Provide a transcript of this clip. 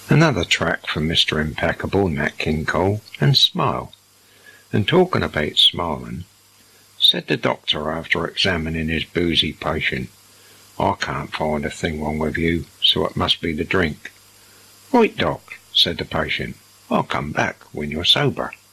Another track from Mr. Impeccable, Nat King Cole, and Smile. And talking about smiling, said the doctor after examining his boozy patient, "I can't find a thing wrong with you, so it must be the drink." "Right, doc," said the patient. "I'll come back when you're sober."